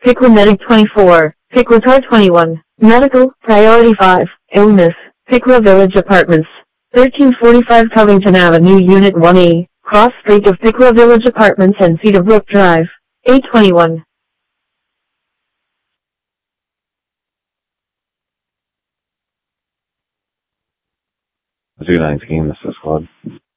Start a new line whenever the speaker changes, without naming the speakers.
Piqua Medic 24, Piqua Car 21, Medical, Priority 5, Illness, Piqua Village Apartments, 1345 Covington Avenue Unit 1A, Cross Street of Piqua Village Apartments and Cedar Brook Drive, A21.
219, this is Claude.